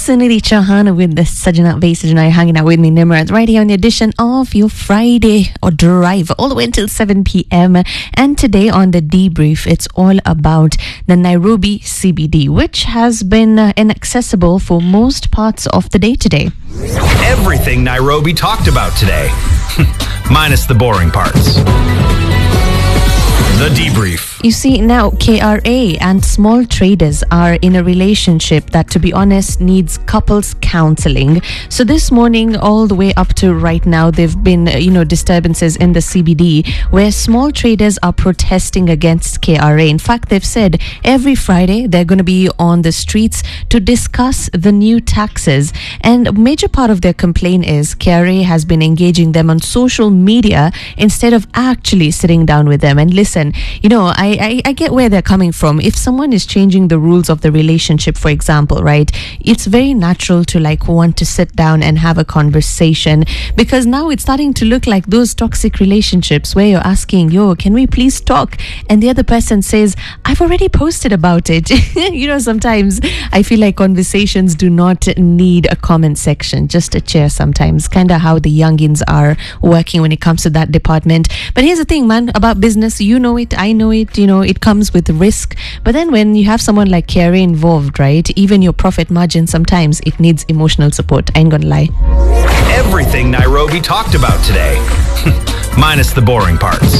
Sunidhi Chauhan with the Sajana Bay. Sajana, hanging out with me, Nimrod, right here on the edition of your Friday or drive all the way until 7 p.m. And today on the debrief, it's all about the Nairobi CBD, which has been inaccessible for most parts of the day today. Everything Nairobi talked about today, minus the boring parts. The debrief. You see, now KRA and small traders are in a relationship that, to be honest, needs couples counseling. So this morning, all the way up to right now, there've been, disturbances in the CBD where small traders are protesting against KRA. In fact, they've said every Friday they're going to be on the streets to discuss the new taxes. And a major part of their complaint is KRA has been engaging them on social media instead of actually sitting down with them. And listen, I get where they're coming from. If someone is changing the rules of the relationship, for example, right, it's very natural to want to sit down and have a conversation, because now it's starting to look like those toxic relationships where you're asking, can we please talk? And the other person says, I've already posted about it. Sometimes I feel like conversations do not need a comment section, just a chair sometimes, kind of how the youngins are working when it comes to that department. But here's the thing, man, about business, it, I know it, it comes with risk. But then when you have someone like KRA involved, right, even your profit margin, sometimes it needs emotional support. I ain't gonna lie. Everything Nairobi talked about today, minus the boring parts.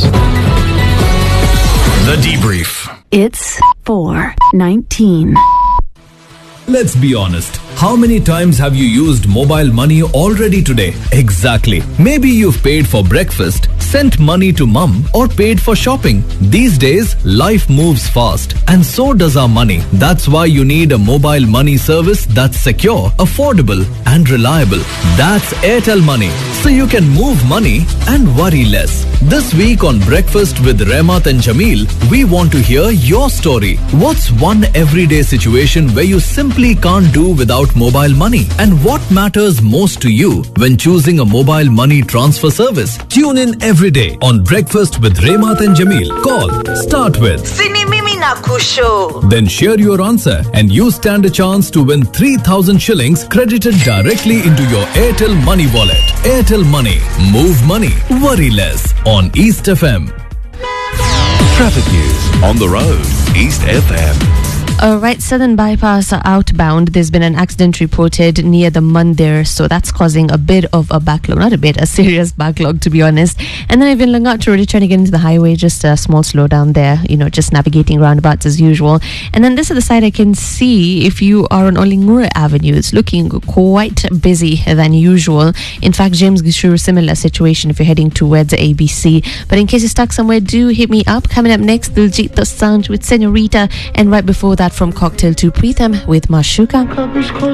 The debrief. It's 4:19. Let's be honest. How many times have you used mobile money already today? Exactly. Maybe you've paid for breakfast, sent money to mum, or paid for shopping. These days, life moves fast, and so does our money. That's why you need a mobile money service that's secure, affordable, and reliable. That's Airtel Money. So you can move money and worry less. This week on Breakfast with Remat and Jameel, we want to hear your story. What's one everyday situation where you simply can't do without mobile money? And what matters most to you when choosing a mobile money transfer service? Tune in every day on Breakfast with Remat and Jameel. Call, start with Sini Mimi na Kusho. Then share your answer and you stand a chance to win 3,000 shillings credited directly into your Airtel Money wallet. Airtel Money. Move money. Worry less. On East FM. Traffic news on the road. East FM. Alright, Southern Bypass outbound. There's been an accident reported near the Mandir, so that's causing a bit of a backlog. Not a bit, a serious backlog, to be honest. And then even Langat already trying to get into the highway, just a small slowdown there, just navigating roundabouts as usual. And then this is the side I can see if you are on Olingura Avenue. It's looking quite busy than usual. In fact, James Gishuru, similar situation if you're heading towards the ABC. But in case you're stuck somewhere, do hit me up. Coming up next, Diljit Dosanjh with Senorita, and right before that, from Cocktail to Pritham with Mashuka.